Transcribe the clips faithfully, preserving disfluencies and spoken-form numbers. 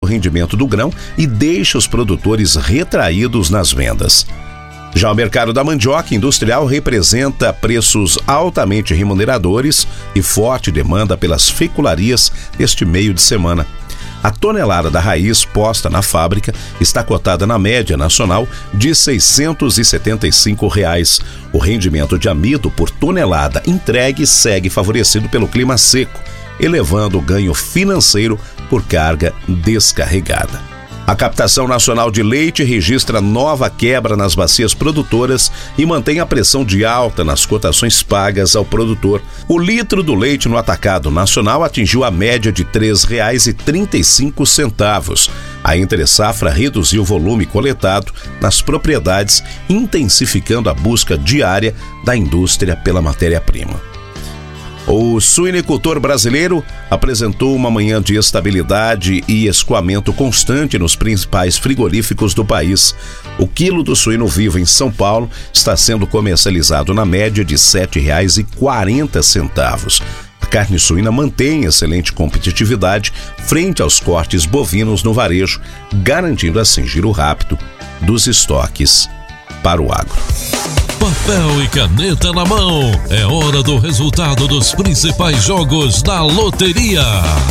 rendimento do grão e deixa os produtores retraídos nas vendas. Já o mercado da mandioca industrial representa preços altamente remuneradores e forte demanda pelas fecularias este meio de semana. A tonelada da raiz posta na fábrica está cotada na média nacional de seiscentos e setenta e cinco reais. O rendimento de amido por tonelada entregue segue favorecido pelo clima seco, elevando o ganho financeiro por carga descarregada. A captação nacional de leite registra nova quebra nas bacias produtoras e mantém a pressão de alta nas cotações pagas ao produtor. O litro do leite no atacado nacional atingiu a média de três reais e trinta e cinco centavos. A entre-safra reduziu o volume coletado nas propriedades, intensificando a busca diária da indústria pela matéria-prima. O suinicultor brasileiro apresentou uma manhã de estabilidade e escoamento constante nos principais frigoríficos do país. O quilo do suíno vivo em São Paulo está sendo comercializado na média de sete reais e quarenta centavos. A carne suína mantém excelente competitividade frente aos cortes bovinos no varejo, garantindo assim giro rápido dos estoques para o agro. Papel e caneta na mão, é hora do resultado dos principais jogos da loteria.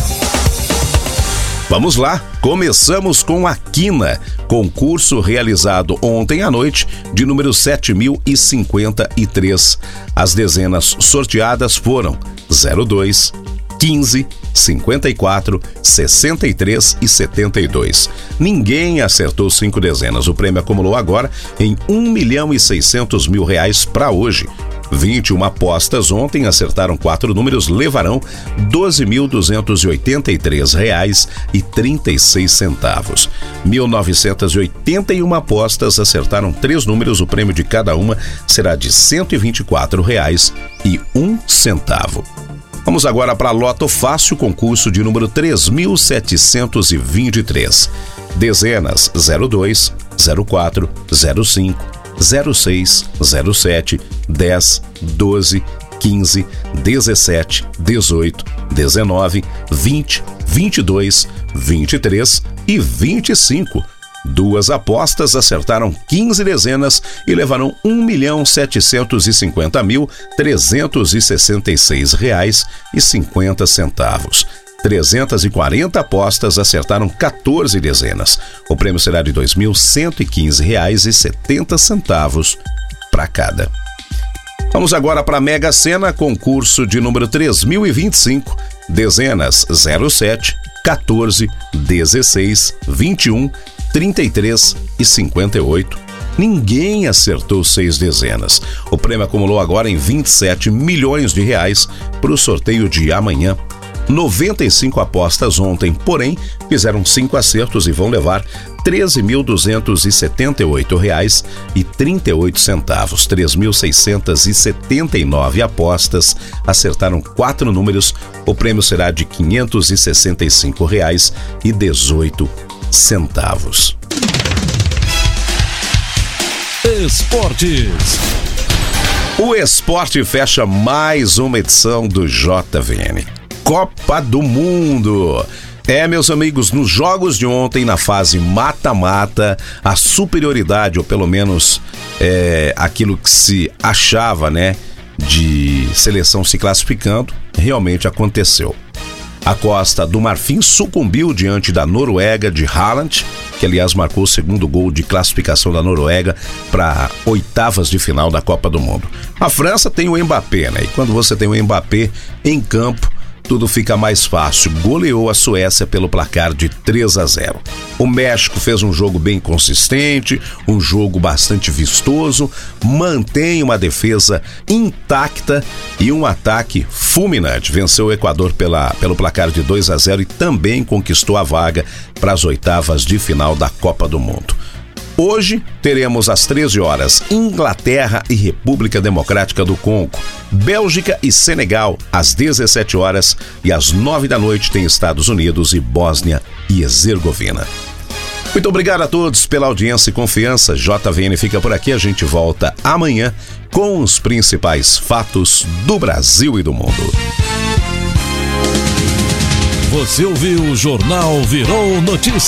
Vamos lá, começamos com a Quina, concurso realizado ontem à noite de número sete mil e cinquenta e três. As dezenas sorteadas foram zero dois, quinze, cinquenta e quatro, sessenta e três e setenta e dois. Ninguém acertou cinco dezenas. O prêmio acumulou agora em um milhão e seiscentos mil reais para hoje. vinte e uma apostas ontem acertaram quatro números, levarão doze mil duzentos e oitenta e três reais e trinta e seis centavos. mil novecentas e oitenta e uma apostas acertaram três números, o prêmio de cada uma será de cento e vinte e quatro reais e um centavo. Vamos agora para Loto Fácil, concurso de número três mil setecentos e vinte e três. Dezenas zero dois, zero quatro, zero cinco, zero seis, zero sete, dez, doze, quinze, dezessete, dezoito, dezenove, vinte, vinte e dois, vinte e três e vinte e cinco. Duas apostas acertaram quinze dezenas e levarão um milhão setecentos e cinquenta mil trezentos e sessenta e seis reais e cinquenta centavos. trezentas e quarenta apostas acertaram quatorze dezenas. O prêmio será de dois mil cento e quinze reais e setenta centavos para cada. Vamos agora para a Mega Sena, concurso de número três mil e vinte e cinco, dezenas zero sete, quatorze, dezesseis, vinte e um, trinta e três e cinquenta e oito. Ninguém acertou seis dezenas. O prêmio acumulou agora em vinte e sete milhões de reais para o sorteio de amanhã. noventa e cinco apostas ontem, porém, fizeram cinco acertos e vão levar treze mil duzentos e setenta e oito reais e trinta e oito centavos. três mil seiscentos e setenta e nove apostas acertaram quatro números. O prêmio será de quinhentos e sessenta e cinco reais e dezoito centavos. Esportes. O esporte fecha mais uma edição do J V N. Copa do Mundo. É, meus amigos, nos jogos de ontem, na fase mata-mata, a superioridade, ou pelo menos é, aquilo que se achava, né, de seleção se classificando, realmente aconteceu. A Costa do Marfim sucumbiu diante da Noruega de Haaland, que aliás marcou o segundo gol de classificação da Noruega para oitavas de final da Copa do Mundo. A França tem o Mbappé, né? E quando você tem o Mbappé em campo, tudo fica mais fácil. Goleou a Suécia pelo placar de três a zero. O México fez um jogo bem consistente, um jogo bastante vistoso, mantém uma defesa intacta e um ataque fulminante. Venceu o Equador pela, pelo placar de dois a zero e também conquistou a vaga para as oitavas de final da Copa do Mundo. Hoje teremos às treze horas Inglaterra e República Democrática do Congo, Bélgica e Senegal às dezessete horas e às nove da noite tem Estados Unidos e Bósnia e Herzegovina. Muito obrigado a todos pela audiência e confiança. J V N fica por aqui, a gente volta amanhã com os principais fatos do Brasil e do mundo. Você ouviu o Jornal Virou Notícia.